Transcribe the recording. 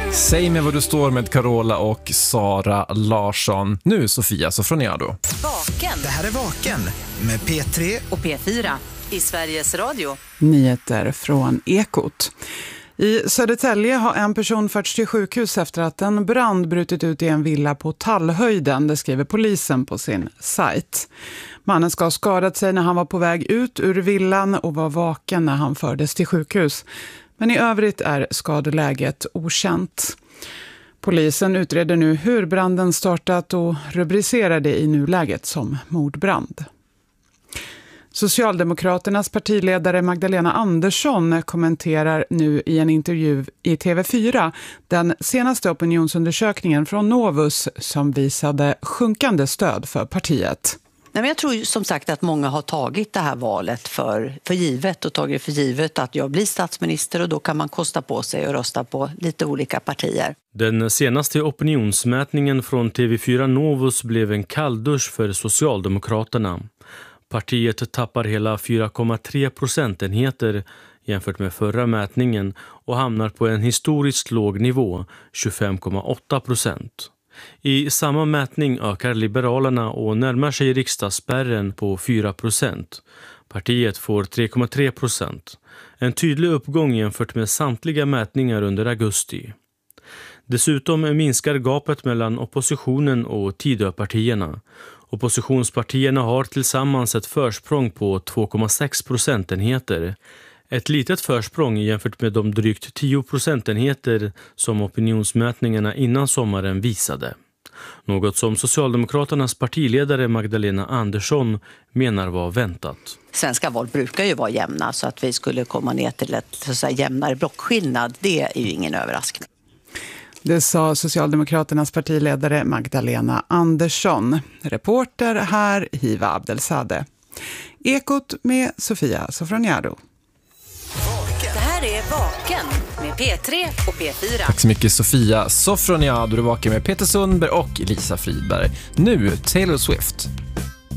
Säg mig vad du står med Carola och Sara Larsson. Nu Sofia Sofroniado. Vaken. Det här är Vaken med P3 och P4 i Sveriges Radio. Nyheter från Ekot. I Södertälje har en person förts till sjukhus efter att en brand brutit ut i en villa på Tallhöjden, det skriver polisen på sin sajt. Mannen ska ha skadat sig när han var på väg ut ur villan och var vaken när han fördes till sjukhus. Men i övrigt är skadeläget okänt. Polisen utreder nu hur branden startat och rubricerar det i nuläget som mordbrand. Socialdemokraternas partiledare Magdalena Andersson kommenterar nu i en intervju i TV4 den senaste opinionsundersökningen från Novus som visade sjunkande stöd för partiet. Nej, men jag tror som sagt att många har tagit det här valet för givet och tagit för givet att jag blir statsminister och då kan man kosta på sig och rösta på lite olika partier. Den senaste opinionsmätningen från TV4 Novus blev en kalldusch för Socialdemokraterna. Partiet tappar hela 4,3 procentenheter jämfört med förra mätningen och hamnar på en historiskt låg nivå, 25,8%. I samma mätning ökar Liberalerna och närmar sig riksdagsspärren på 4%. Partiet får 3,3%. En tydlig uppgång jämfört med samtliga mätningar under augusti. Dessutom minskar gapet mellan oppositionen och Tidöpartierna. Oppositionspartierna har tillsammans ett försprång på 2,6 procentenheter. Ett litet försprång jämfört med de drygt 10 procentenheter som opinionsmätningarna innan sommaren visade. Något som Socialdemokraternas partiledare Magdalena Andersson menar var väntat. Svenska val brukar ju vara jämna så att vi skulle komma ner till ett så att säga, jämnare blockskillnad, det är ju ingen överraskning. Det sa Socialdemokraternas partiledare Magdalena Andersson. Reporter här Hiva Abdelsade. Ekot med Sofia Sofroniado. Det här är Vaken med P3 och P4. Tack så mycket Sofia Sofroniado. Du vakar med Peter Sundberg och Lisa Fridberg. Nu Taylor Swift.